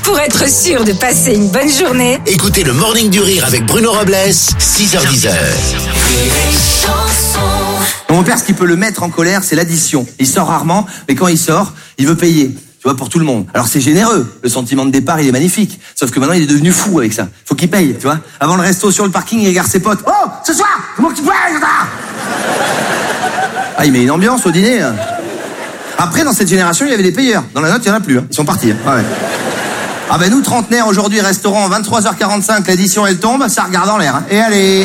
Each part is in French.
Pour être sûr de passer une bonne journée, écoutez le Morning du Rire avec Bruno Robles, 6h10. Mon père, ce qui peut le mettre en colère, c'est l'addition. Il sort rarement, mais quand il sort, il veut payer. Tu vois, pour tout le monde. Alors c'est généreux. Le sentiment de départ, il est magnifique. Sauf que maintenant, il est devenu fou avec ça. Faut qu'il paye, tu vois. Avant le resto sur le parking, il regarde ses potes. Oh, ce soir, c'est moi qui paye, Ah, il met une ambiance au dîner. Après, dans cette génération, il y avait des payeurs. Dans la note, il n'y en a plus. Ils sont partis. Ah ouais. Ah ben nous, trentenaires, aujourd'hui, restaurant, 23h45, l'addition, elle tombe, ça regarde en l'air. Et allez.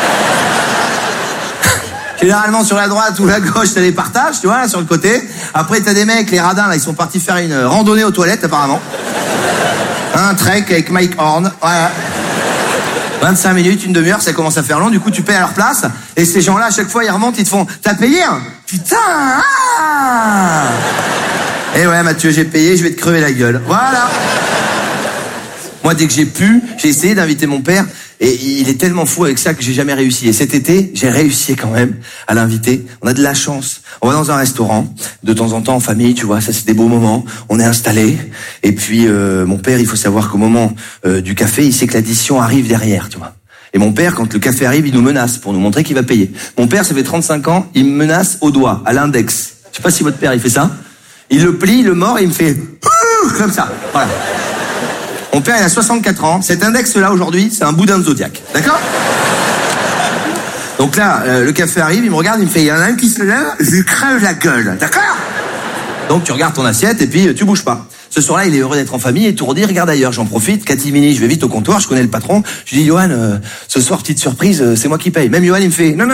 Généralement sur la droite ou la gauche, t'as des partages, tu vois, là, sur le côté. Après, t'as des mecs, les radins, là, ils sont partis faire une randonnée aux toilettes, apparemment. Un trek avec Mike Horn. Voilà. 25 minutes, une demi-heure, ça commence à faire long. Du coup, tu payes à leur place. Et ces gens-là, à chaque fois, ils remontent, ils te font, t'as payé, hein? Putain, ah! Eh ouais, Mathieu, j'ai payé, je vais te crever la gueule. Voilà. Moi, dès que j'ai pu, j'ai essayé d'inviter mon père. Et il est tellement fou avec ça que j'ai jamais réussi. Et cet été, j'ai réussi quand même à l'inviter. On a de la chance. On va dans un restaurant, de temps en temps en famille, tu vois, ça c'est des beaux moments. On est installé. Et puis, mon père, il faut savoir qu'au moment du café, il sait que l'addition arrive derrière, tu vois. Et mon père, quand le café arrive, il nous menace pour nous montrer qu'il va payer. Mon père, ça fait 35 ans, il me menace au doigt, à l'index. Je sais pas si votre père, il fait ça. Il le plie, le mord, et il me fait comme ça. Voilà. Mon père, il a 64 ans. Cet index-là, aujourd'hui, c'est un boudin de Zodiac. D'accord ? Donc là, le café arrive, il me regarde, il me fait, il y en a un qui se lève, je lui crève la gueule. D'accord ? Donc tu regardes ton assiette et puis tu bouges pas. Ce soir-là, il est heureux d'être en famille, étourdi, regarde ailleurs. J'en profite, catimini, je vais vite au comptoir, je connais le patron. Je lui dis, Johan, ce soir, petite surprise, c'est moi qui paye. Même Johan, il me fait, non.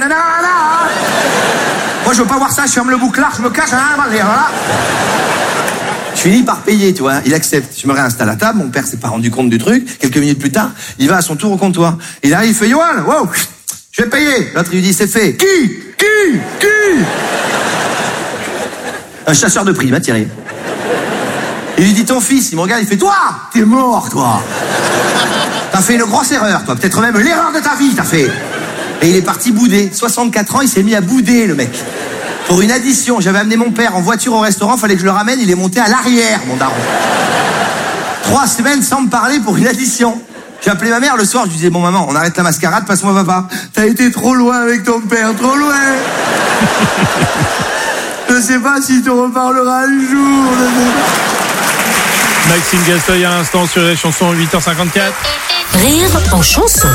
Moi, je veux pas voir ça, je ferme le bouclard, je me cache, voilà. Je finis par payer, tu vois. Il accepte. Je me réinstalle à table. Mon père s'est pas rendu compte du truc. Quelques minutes plus tard, il va à son tour au comptoir. Il arrive, il fait, Johan, wow, je vais payer. L'autre, il lui dit, c'est fait. Qui Un chasseur de primes, Thierry. Il lui dit, ton fils. Il me regarde, il fait, toi, t'es mort, toi. T'as fait une grosse erreur, toi. Peut-être même l'erreur de ta vie, t'as fait. Et il est parti bouder. 64 ans, il s'est mis à bouder, le mec. Pour une addition, j'avais amené mon père en voiture au restaurant, fallait que je le ramène, il est monté à l'arrière, mon daron. 3 semaines sans me parler pour une addition. J'ai appelé ma mère le soir, je lui disais, bon maman, on arrête la mascarade, passe-moi papa. T'as été trop loin avec ton père, trop loin. Je sais pas si tu reparleras un jour. Maxime Gastoy à l'instant sur les chansons 8h54. Rire en chanson.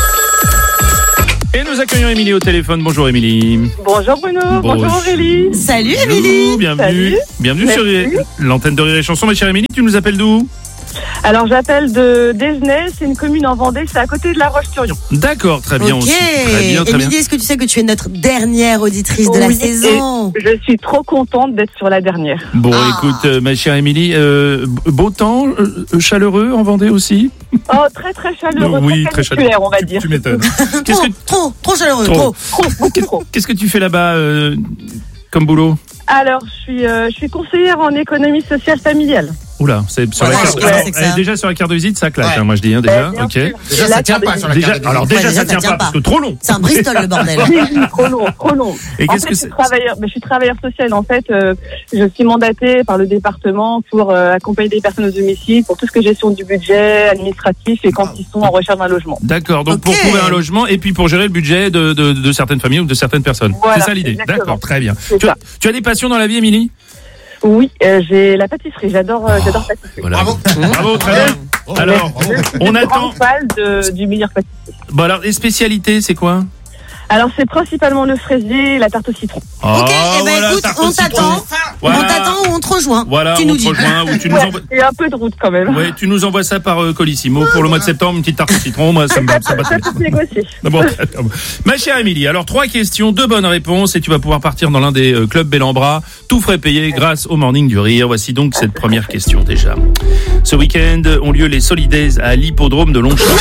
Et nous accueillons Émilie au téléphone. Bonjour Émilie. Bonjour Bruno, bonjour Aurélie. Salut Émilie. Bienvenue. Bienvenue sur l'antenne de Rire et Chanson. Ma chère Émilie, tu nous appelles d'où ? Alors j'appelle de Desnay, c'est une commune en Vendée, c'est à côté de La Roche-sur-Yon. D'accord, très bien aussi. Très bien. Émilie, est-ce que tu sais que tu es notre dernière auditrice de la saison ? Je suis trop contente d'être sur la dernière. Bon, écoute, ma chère Émilie, beau temps, chaleureux en Vendée aussi ? Oh, très très chaleureux, oui, très caniculaire, on va dire. Tu m'étonnes. Trop chaleureux, trop. Beaucoup trop. Qu'est-ce que tu fais là-bas comme boulot ? Alors, je suis conseillère en économie sociale familiale. Oula, c'est sur la carte. Alors, déjà sur la carte de visite, ça claque. Ouais. Moi je dis déjà. Ok. Déjà ça tient pas sur la carte de visite. Alors déjà ça tient pas parce que trop long. C'est un Bristol le bordel. Oui, trop long. Et qu'est-ce que c'est ? Je suis travailleur social en fait. Je suis mandatée par le département pour accompagner des personnes au domicile pour tout ce que gestion du budget administratif et quand ils sont en recherche d'un logement. D'accord. Donc pour trouver un logement et puis pour gérer le budget de certaines familles ou de certaines personnes. Voilà, c'est ça l'idée. Exactement. D'accord, très bien. Tu as des passions dans la vie, Émilie ? Oui, j'ai la pâtisserie. J'adore pâtisserie. Voilà. Bravo, très bien. Alors, on attend. Du meilleur pâtissier. Bon alors, les spécialités, c'est quoi ? Alors c'est principalement le fraisier et la tarte au citron. Ok, écoute, on t'attend. Voilà. On t'attend ou on te rejoint. Voilà, tu on nous te dis. rejoint ou tu nous envoies. Il y a un peu de route quand même. Ouais, tu nous envoies ça par Colissimo pour le mois de septembre, une petite tarte au citron. Moi, ça me Ça peut négocier. Bon, ma chère Émilie, alors 3 questions, 2 bonnes réponses et tu vas pouvoir partir dans l'un des clubs Bel-en-Bras, tout frais payé grâce au Morning du Rire. Voici donc cette première question déjà. Ce week-end ont lieu les Solidays à l'hippodrome de Longchamp.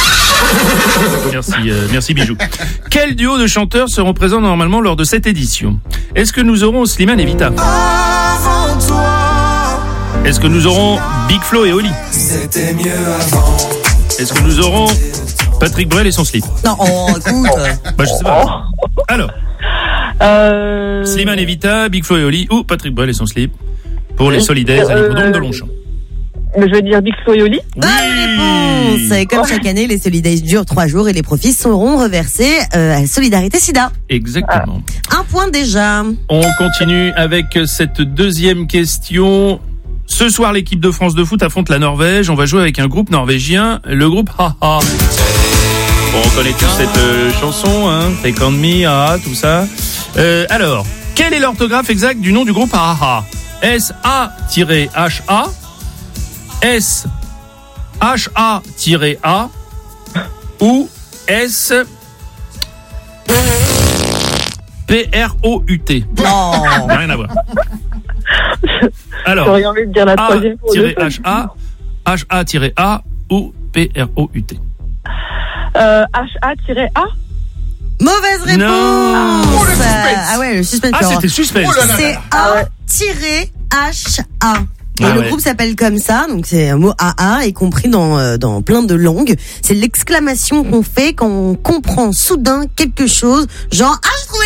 Merci Bijou. Quel duo de chanteurs seront présents normalement lors de cette édition ? Est-ce que nous aurons Slimane et Vita ? Est-ce que nous aurons Big Flo et Oli ? Est-ce que nous aurons Patrick Bruel et son slip ? Non, écoute. Je sais pas. Alors, Slimane et Vita, Big Flo et Oli ou Patrick Bruel et son slip pour les Solidays à l'hippodrome de Longchamp. Je vais dire Big Flo et Oli. Bonne réponse. Et comme chaque année, les Solidays durent 3 jours et les profits seront reversés à Solidarité Sida. Exactement. Un point déjà. On continue avec cette deuxième question. Ce soir, l'équipe de France de foot affronte la Norvège. On va jouer avec un groupe norvégien, le groupe Ha-Ha. Bon, on connaît tous cette chanson, hein, Take On Me, Ha-Ha, tout ça. Alors, quelle est l'orthographe exacte du nom du groupe Ha-Ha? S-A-H-A, S-H-A-A ou S-P-R-O-U-T? Non. Rien à voir. Alors, J'aurais envie de dire la troisième pour le fun. A-H-A, H-A-A ou P-R-O-U-T? H-A-A. Mauvaise réponse. Non. Oh, le suspense. Ah ouais, le suspense. Ah, c'était suspense. Oh là là. C'est A-H-A. Et Ah le ouais. groupe s'appelle comme ça, donc c'est un mot AA, y compris dans plein de langues. C'est l'exclamation qu'on fait quand on comprend soudain quelque chose, genre « Ah, j'ai trouvé !»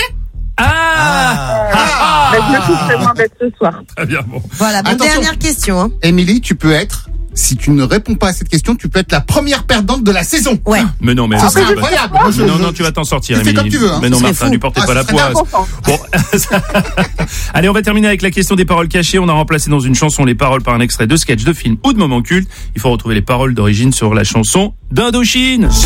Je me trouve très moins bête ce soir. Très bien, bon. Voilà, bon, Attention. dernière question. Hein. Émilie, tu peux être, si tu ne réponds pas à cette question, tu peux être la première perdante de la saison. Ouais. Mais non, mais Ce serait incroyable. Moi, non, tu vas t'en sortir, Tu fais Émilie. comme tu veux, hein. Mais non, Ce serait Martin, fou. lui portez Ah, pas ce la serait poisse. important. Bon, allez, on va terminer avec la question des paroles cachées. On a remplacé dans une chanson les paroles par un extrait de sketch, de film ou de moment culte. Il faut retrouver les paroles d'origine sur la chanson d'Indochine.